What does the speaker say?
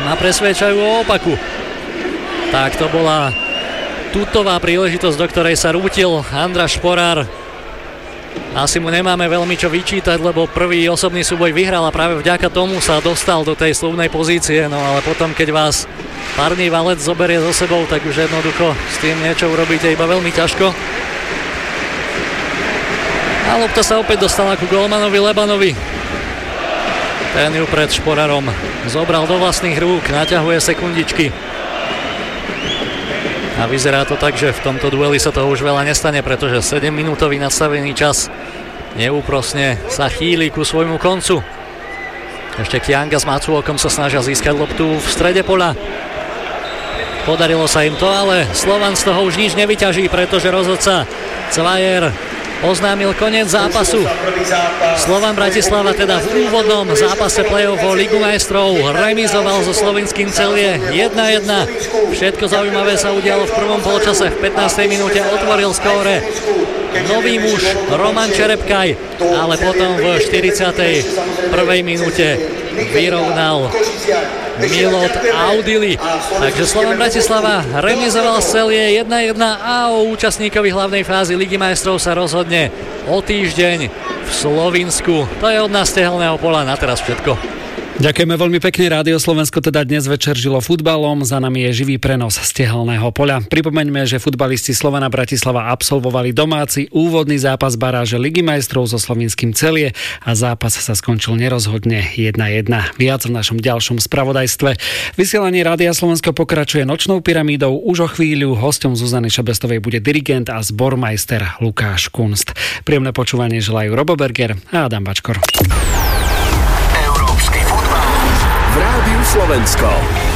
ma presvedčajú o opaku. Tak to bola tutová príležitosť, do ktorej sa rútil András Šporár. Asi mu nemáme veľmi čo vyčítať, lebo prvý osobný súboj vyhral a práve vďaka tomu sa dostal do tej slúbnej pozície. No ale potom, keď vás párny valec zoberie so sebou, tak už jednoducho s tým niečo urobíte iba veľmi ťažko. A lopta sa opäť dostala ku golmanovi Lebanovi. Ten ju pred Šporárom zobral do vlastných rúk, naťahuje sekundičky. A vyzerá to tak, že v tomto dueli sa toho už veľa nestane, pretože 7-minútový nastavený čas neúprosne sa chýli ku svojmu koncu. Ešte Kianga s Matsuokom sa snažia získať loptu v strede poľa. Podarilo sa im to, ale Slovan z toho už nič nevyťaží, pretože rozhodca Cvajer oznámil koniec zápasu. Slovan Bratislava teda v úvodnom zápase play-off o Ligu majstrov remizoval so slovinským Celje 1-1. Všetko zaujímavé sa udialo v prvom polčase. V 15. minúte otvoril skóre nový muž Roman Čerepkaj, ale potom v 41. minúte vyrovnal Milot Audili. Takže Slovan Bratislava remizoval z Celje 1-1 a o účastníkovi hlavnej fázy Ligy majstrov sa rozhodne o týždeň v Slovinsku. To je od nás z tehelného poľa na teraz všetko. Ďakujeme veľmi pekne. Rádio Slovensko teda dnes večer žilo futbalom. Za nami je živý prenos z tehelného poľa. Pripomeňme, že futbalisti Slovana Bratislava absolvovali domáci úvodný zápas baráže Ligy majstrov so slovinským Celje a zápas sa skončil nerozhodne 1-1. Viac v našom ďalšom spravodajstve. Vysielanie Rádia Slovensko pokračuje nočnou pyramídou. Už o chvíľu hosťom Zuzany Šebestovej bude dirigent a zbormajster Lukáš Kunst. Príjemné počúvanie želajú Robo Berger a Adam Bačkor. Rádiu Slovensko.